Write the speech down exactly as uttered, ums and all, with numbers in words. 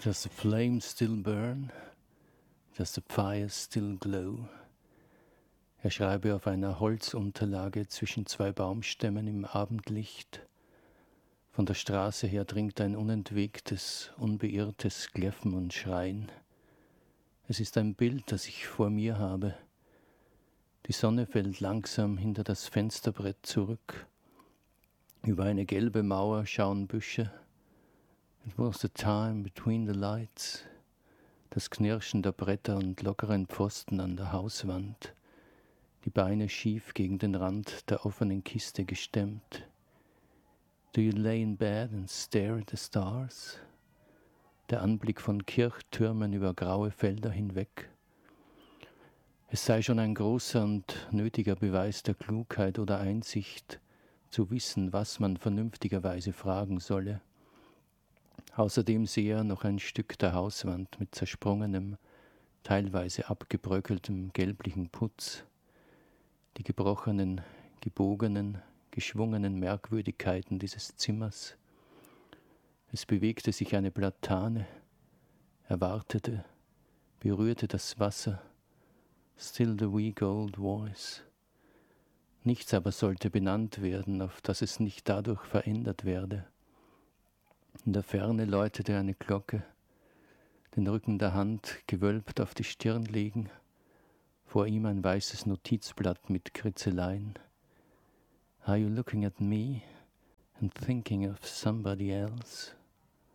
Does the flame still burn? Does the fire still glow? Er schreibe auf einer Holzunterlage zwischen zwei Baumstämmen im Abendlicht. Von der Straße her dringt ein unentwegtes, unbeirrtes Kläffen und Schreien. Es ist ein Bild, das ich vor mir habe. Die Sonne fällt langsam hinter das Fensterbrett zurück. Über eine gelbe Mauer schauen Büsche. It was the time between the lights. Das Knirschen der Bretter und lockeren Pfosten an der Hauswand. Die Beine schief gegen den Rand der offenen Kiste gestemmt. Do you lay in bed and stare at the stars? Der Anblick von Kirchtürmen über graue Felder hinweg. Es sei schon ein großer und nötiger Beweis der Klugheit oder Einsicht, zu wissen, was man vernünftigerweise fragen solle. Außerdem sehe er noch ein Stück der Hauswand mit zersprungenem, teilweise abgebröckeltem gelblichen Putz, die gebrochenen, gebogenen, geschwungenen Merkwürdigkeiten dieses Zimmers. Es bewegte sich eine Platane, er wartete, berührte das Wasser, still the wee gold voice. Nichts aber sollte benannt werden, auf das es nicht dadurch verändert werde. In der Ferne läutete eine Glocke, den Rücken der Hand gewölbt auf die Stirn legen, vor ihm ein weißes Notizblatt mit Kritzeleien. Are you looking at me and thinking of somebody else?